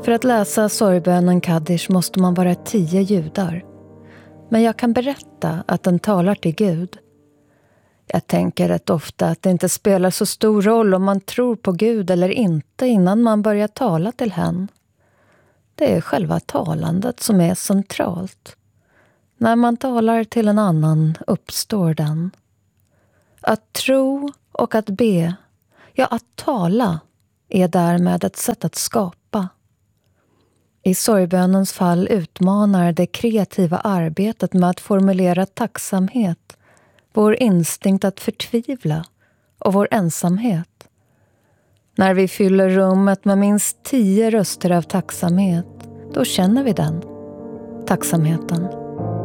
För att läsa sorgbönen Kaddish måste man vara 10 judar. Men jag kan berätta att den talar till Gud. Jag tänker rätt ofta att det inte spelar så stor roll om man tror på Gud eller inte innan man börjar tala till hen. Det är själva talandet som är centralt. När man talar till en annan uppstår den. Att tro och att be, ja att tala, är därmed ett sätt att skapa. I sorgbönens fall utmanar det kreativa arbetet med att formulera tacksamhet, vår instinkt att förtvivla och vår ensamhet. När vi fyller rummet med minst 10 röster av tacksamhet, då känner vi den, tacksamheten.